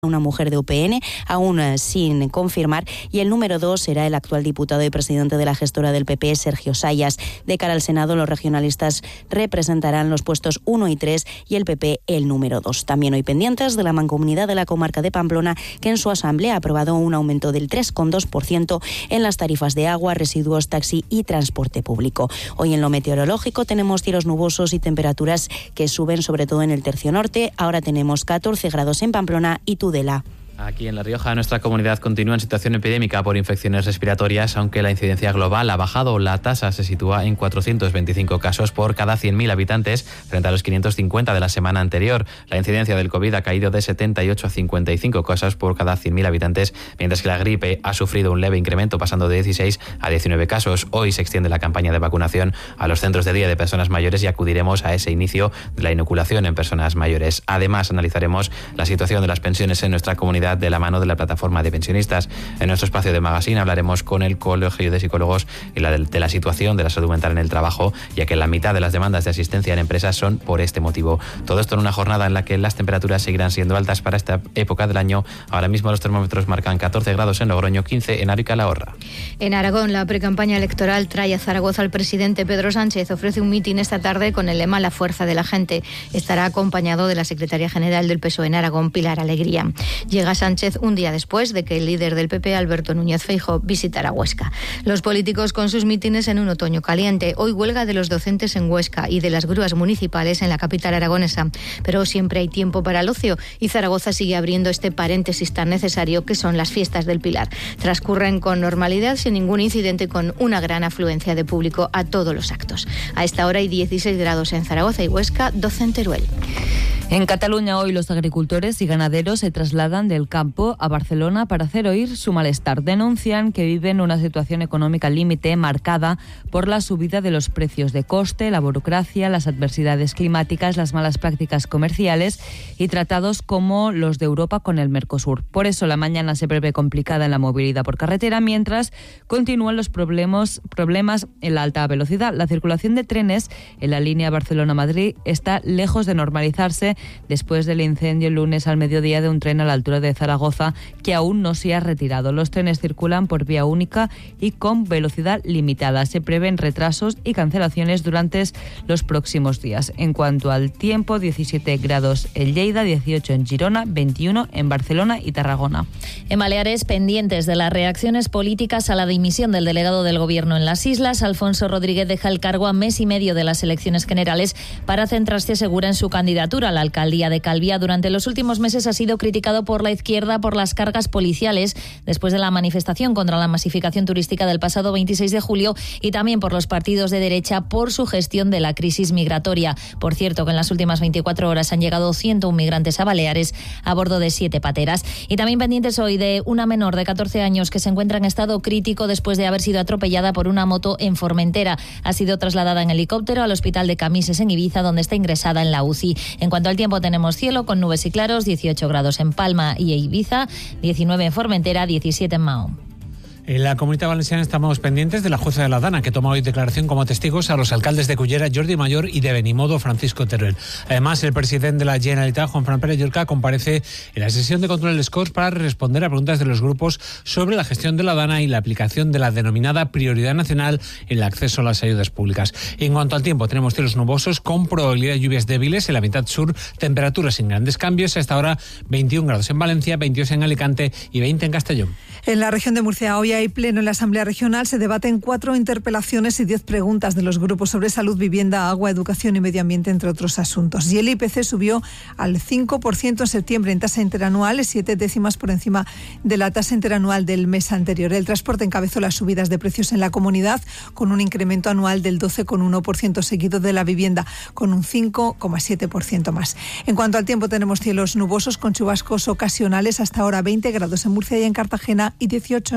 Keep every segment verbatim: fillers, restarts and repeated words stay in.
una mujer de U P N, aún eh, sin confirmar, y el número dos será el actual diputado y presidente de la gestora del P P, Sergio Sayas. De cara al Senado, los regionalistas representarán los puestos uno y tres y el P P el número dos. También hoy pendientes de la Mancomunidad de la Comarca de Pamplona, que en su asamblea ha aprobado un aumento del tres coma dos por ciento en las tarifas de agua, residuos, taxi y transporte público. Hoy en lo meteorológico tenemos cielos nubosos y temperaturas que suben sobre todo en el tercio norte. Ahora tenemos catorce grados en Pamplona y Tudela. Aquí en La Rioja, nuestra comunidad continúa en situación epidémica por infecciones respiratorias, aunque la incidencia global ha bajado. La tasa se sitúa en cuatrocientos veinticinco casos por cada cien mil habitantes, frente a los quinientos cincuenta de la semana anterior. La incidencia del COVID ha caído de setenta y ocho a cincuenta y cinco casos por cada cien mil habitantes, mientras que la gripe ha sufrido un leve incremento, pasando de dieciséis a diecinueve casos. Hoy se extiende la campaña de vacunación a los centros de día de personas mayores y acudiremos a ese inicio de la inoculación en personas mayores. Además, analizaremos la situación de las pensiones en nuestra comunidad de la mano de la plataforma de pensionistas. En nuestro espacio de magazine hablaremos con el Colegio de Psicólogos y la de, de la situación de la salud mental en el trabajo, ya que la mitad de las demandas de asistencia en empresas son por este motivo. Todo esto en una jornada en la que las temperaturas seguirán siendo altas para esta época del año. Ahora mismo los termómetros marcan catorce grados en Logroño, quince en Aro y Calahorra. En Aragón, la precampaña electoral trae a Zaragoza al presidente Pedro Sánchez. Ofrece un mitin esta tarde con el lema La fuerza de la gente. Estará acompañado de la secretaria general del P S O E en Aragón, Pilar Alegría. Llega Sánchez un día después de que el líder del P P, Alberto Núñez Feijóo, visitara Huesca. Los políticos con sus mítines en un otoño caliente. Hoy huelga de los docentes en Huesca y de las grúas municipales en la capital aragonesa. Pero siempre hay tiempo para el ocio y Zaragoza sigue abriendo este paréntesis tan necesario que son las fiestas del Pilar. Transcurren con normalidad, sin ningún incidente, con una gran afluencia de público a todos los actos. A esta hora hay dieciséis grados en Zaragoza y Huesca, doce en Teruel. En Cataluña hoy los agricultores y ganaderos se trasladan del campo a Barcelona para hacer oír su malestar. Denuncian que viven una situación económica límite marcada por la subida de los precios de coste, la burocracia, las adversidades climáticas, las malas prácticas comerciales y tratados como los de Europa con el Mercosur. Por eso la mañana se prevé complicada en la movilidad por carretera, mientras continúan los problemas, problemas en la alta velocidad. La circulación de trenes en la línea Barcelona-Madrid está lejos de normalizarse después del incendio el lunes al mediodía de un tren a la altura de Zaragoza, que aún no se ha retirado. Los trenes circulan por vía única y con velocidad limitada. Se prevén retrasos y cancelaciones durante los próximos días. En cuanto al tiempo, diecisiete grados en Lleida, dieciocho en Girona, veintiuno en Barcelona y Tarragona. En Baleares, pendientes de las reacciones políticas a la dimisión del delegado del Gobierno en las islas, Alfonso Rodríguez deja el cargo a mes y medio de las elecciones generales para centrarse, asegura, en su candidatura a la alcaldía de Calviá. Durante los últimos meses ha sido criticado por la izquierda por las cargas policiales después de la manifestación contra la masificación turística del pasado veintiséis de julio y también por los partidos de derecha por su gestión de la crisis migratoria. Por cierto, que en las últimas veinticuatro horas han llegado ciento uno migrantes a Baleares a bordo de siete pateras. Y también pendientes hoy de una menor de catorce años que se encuentra en estado crítico después de haber sido atropellada por una moto en Formentera. Ha sido trasladada en helicóptero al hospital de Camises en Ibiza, donde está ingresada en la U C I. En cuanto al tiempo, tenemos cielo con nubes y claros, dieciocho grados en Palma y Ibiza, diecinueve en Formentera, diecisiete en Mahón. En la Comunidad Valenciana estamos pendientes de la jueza de la Dana, que toma hoy declaración como testigos a los alcaldes de Cullera, Jordi Mayor, y de Benimodo, Francisco Teruel. Además, el presidente de la Generalitat, Juan Fran Pérez Llorca, comparece en la sesión de control del Scores para responder a preguntas de los grupos sobre la gestión de la Dana y la aplicación de la denominada prioridad nacional en el acceso a las ayudas públicas. En cuanto al tiempo, tenemos cielos nubosos con probabilidad de lluvias débiles en la mitad sur, temperaturas sin grandes cambios. Hasta ahora veintiún grados en Valencia, veintidós en Alicante y veinte en Castellón. En la región de Murcia hoy hay pleno en la Asamblea Regional. Se debaten cuatro interpelaciones y diez preguntas de los grupos sobre salud, vivienda, agua, educación y medio ambiente, entre otros asuntos. Y el I P C subió al cinco por ciento en septiembre en tasa interanual, siete décimas por encima de la tasa interanual del mes anterior. El transporte encabezó las subidas de precios en la comunidad, con un incremento anual del doce coma uno por ciento, seguido de la vivienda, con un cinco coma siete por ciento más. En cuanto al tiempo, tenemos cielos nubosos con chubascos ocasionales. Hasta ahora veinte grados en Murcia y en Cartagena y dieciocho en Logroño.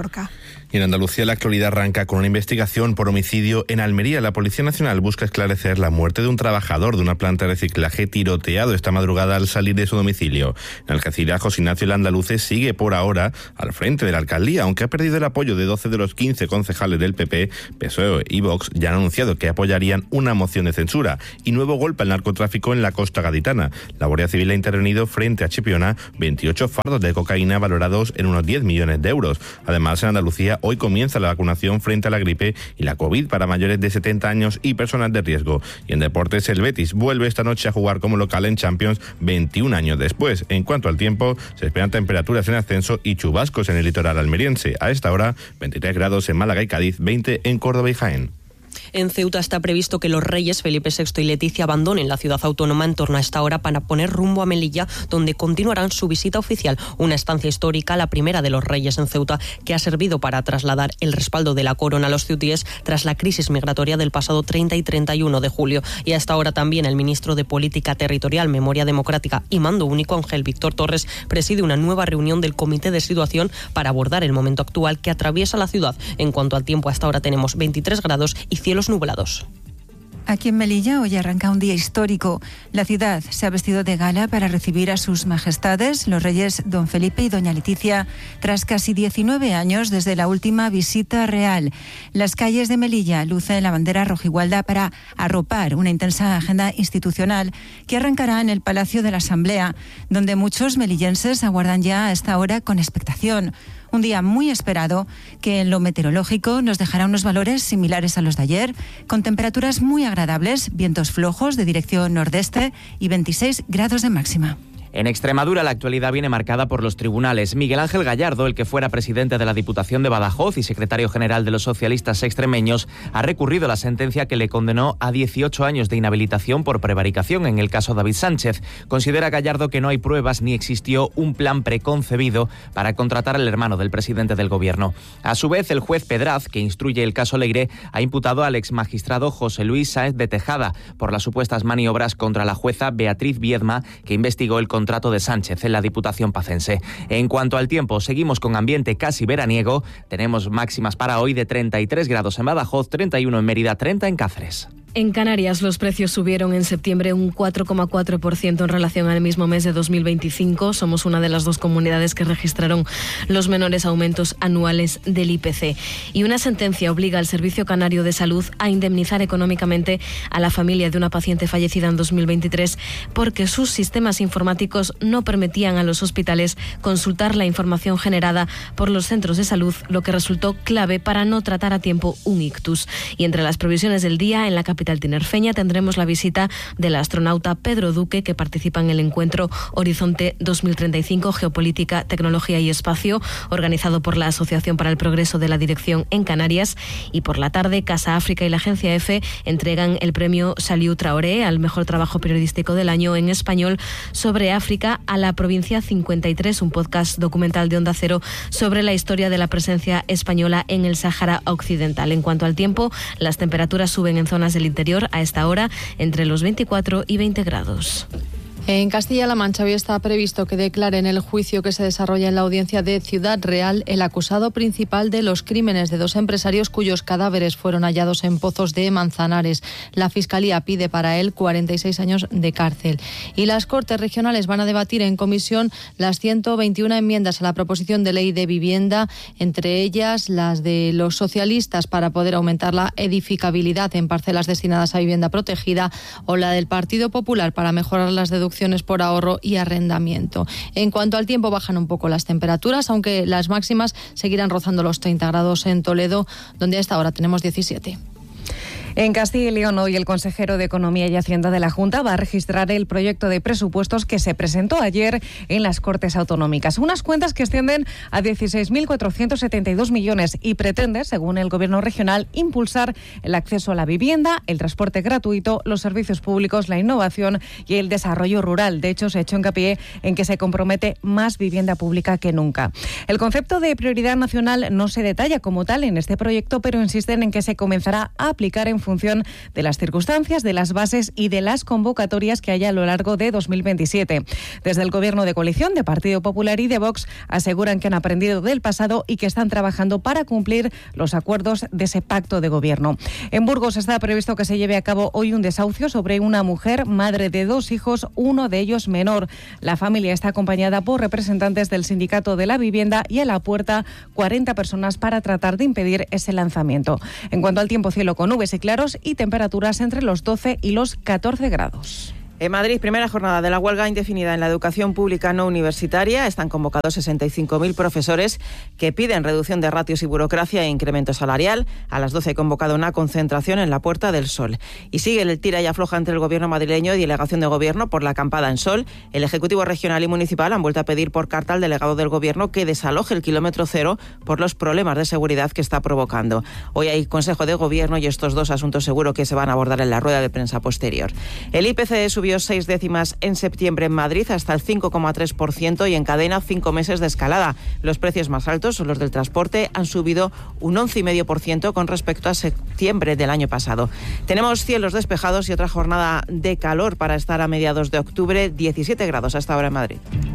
Lorca. Y en Andalucía la actualidad arranca con una investigación por homicidio en Almería. La Policía Nacional busca esclarecer la muerte de un trabajador de una planta de reciclaje tiroteado esta madrugada al salir de su domicilio. En Algeciras, José Ignacio Landaluce sigue por ahora al frente de la alcaldía, aunque ha perdido el apoyo de doce de los quince concejales del P P. P S O E y Vox ya han anunciado que apoyarían una moción de censura. Y nuevo golpe al narcotráfico en la costa gaditana. La Guardia Civil ha intervenido frente a Chipiona veintiocho fardos de cocaína valorados en unos diez millones de euros. Además, en Andalucía hoy comienza la vacunación frente a la gripe y la COVID para mayores de setenta años y personas de riesgo. Y en deportes, el Betis vuelve esta noche a jugar como local en Champions veintiún años después. En cuanto al tiempo, se esperan temperaturas en ascenso y chubascos en el litoral almeriense. A esta hora, veintitrés grados en Málaga y Cádiz, veinte en Córdoba y Jaén. En Ceuta está previsto que los reyes Felipe sexto y Leticia abandonen la ciudad autónoma en torno a esta hora para poner rumbo a Melilla, donde continuarán su visita oficial, una estancia histórica, la primera de los reyes en Ceuta, que ha servido para trasladar el respaldo de la corona a los ceutíes tras la crisis migratoria del pasado treinta y treinta y uno de julio. Y a esta hora también el ministro de Política Territorial, Memoria Democrática y Mando Único, Ángel Víctor Torres, preside una nueva reunión del Comité de Situación para abordar el momento actual que atraviesa la ciudad. En cuanto al tiempo, hasta ahora tenemos veintitrés grados y cielos nublados. Aquí en Melilla hoy arranca un día histórico. La ciudad se ha vestido de gala para recibir a sus majestades, los reyes don Felipe y doña Leticia, tras casi diecinueve años desde la última visita real. Las calles de Melilla lucen la bandera rojigualda para arropar una intensa agenda institucional que arrancará en el Palacio de la Asamblea, donde muchos melillenses aguardan ya a esta hora con expectación. Un día muy esperado que en lo meteorológico nos dejará unos valores similares a los de ayer, con temperaturas muy agradables, vientos flojos de dirección nordeste y veintiséis grados de máxima. En Extremadura la actualidad viene marcada por los tribunales. Miguel Ángel Gallardo, el que fuera presidente de la Diputación de Badajoz y secretario general de los socialistas extremeños, ha recurrido la sentencia que le condenó a dieciocho años de inhabilitación por prevaricación en el caso David Sánchez. Considera Gallardo que no hay pruebas ni existió un plan preconcebido para contratar al hermano del presidente del gobierno. A su vez, el juez Pedraz, que instruye el caso Leire, ha imputado al exmagistrado José Luis Sáenz de Tejada por las supuestas maniobras contra la jueza Beatriz Viedma, que investigó el contrato de Sánchez en la Diputación pacense. En cuanto al tiempo, seguimos con ambiente casi veraniego. Tenemos máximas para hoy de treinta y tres grados en Badajoz, treinta y uno en Mérida, treinta en Cáceres. En Canarias los precios subieron en septiembre un cuatro coma cuatro por ciento en relación al mismo mes de dos mil veinticinco. Somos una de las dos comunidades que registraron los menores aumentos anuales del I P C. Y una sentencia obliga al Servicio Canario de Salud a indemnizar económicamente a la familia de una paciente fallecida en dos mil veintitrés porque sus sistemas informáticos no permitían a los hospitales consultar la información generada por los centros de salud, lo que resultó clave para no tratar a tiempo un ictus. Y entre las previsiones del día, en la capital tinerfeña tendremos la visita del astronauta Pedro Duque, que participa en el encuentro Horizonte dos mil treinta y cinco, Geopolítica, Tecnología y Espacio, organizado por la Asociación para el Progreso de la Dirección en Canarias. Y por la tarde, Casa África y la Agencia EFE entregan el premio Saliu Traoré al mejor trabajo periodístico del año en español sobre África a la Provincia cincuenta y tres, un podcast documental de Onda Cero sobre la historia de la presencia española en el Sáhara Occidental. En cuanto al tiempo, las temperaturas suben en zonas del interior a esta hora entre los veinticuatro y veinte grados. En Castilla-La Mancha hoy está previsto que declare en el juicio que se desarrolla en la audiencia de Ciudad Real el acusado principal de los crímenes de dos empresarios cuyos cadáveres fueron hallados en pozos de Manzanares. La Fiscalía pide para él cuarenta y seis años de cárcel. Y las Cortes Regionales van a debatir en comisión las ciento veintiuna enmiendas a la proposición de ley de vivienda, entre ellas las de los socialistas para poder aumentar la edificabilidad en parcelas destinadas a vivienda protegida, o la del Partido Popular para mejorar las deducciones por ahorro y arrendamiento. En cuanto al tiempo, bajan un poco las temperaturas, aunque las máximas seguirán rozando los treinta grados en Toledo, donde a esta hora tenemos diecisiete. En Castilla y León, hoy el consejero de Economía y Hacienda de la Junta va a registrar el proyecto de presupuestos que se presentó ayer en las Cortes Autonómicas. Unas cuentas que ascienden a dieciséis mil cuatrocientos setenta y dos millones y pretende, según el Gobierno regional, impulsar el acceso a la vivienda, el transporte gratuito, los servicios públicos, la innovación y el desarrollo rural. De hecho, se ha hecho hincapié en que se compromete más vivienda pública que nunca. El concepto de prioridad nacional no se detalla como tal en este proyecto, pero insisten en que se comenzará a aplicar en función de las circunstancias, de las bases y de las convocatorias que haya a lo largo de dos mil veintisiete. Desde el Gobierno de coalición de Partido Popular y de Vox aseguran que han aprendido del pasado y que están trabajando para cumplir los acuerdos de ese pacto de gobierno. En Burgos está previsto que se lleve a cabo hoy un desahucio sobre una mujer, madre de dos hijos, uno de ellos menor. La familia está acompañada por representantes del Sindicato de la Vivienda y a la puerta cuarenta personas para tratar de impedir ese lanzamiento. En cuanto al tiempo, cielo con nubes y claros y temperaturas entre los doce y los catorce grados. En Madrid, primera jornada de la huelga indefinida en la educación pública no universitaria. Están convocados sesenta y cinco mil profesores que piden reducción de ratios y burocracia e incremento salarial. A las doce he convocado una concentración en la Puerta del Sol. Y sigue el tira y afloja entre el Gobierno madrileño y delegación de Gobierno por la acampada en Sol. El Ejecutivo regional y municipal han vuelto a pedir por carta al delegado del Gobierno que desaloje el kilómetro cero por los problemas de seguridad que está provocando. Hoy hay Consejo de Gobierno y estos dos asuntos seguro que se van a abordar en la rueda de prensa posterior. El I P C subió seis décimas en septiembre en Madrid hasta el cinco coma tres por ciento y encadena cinco meses de escalada. Los precios más altos son los del transporte, han subido un once coma cinco por ciento con respecto a septiembre del año pasado. Tenemos cielos despejados y otra jornada de calor para estar a mediados de octubre, diecisiete grados hasta ahora en Madrid.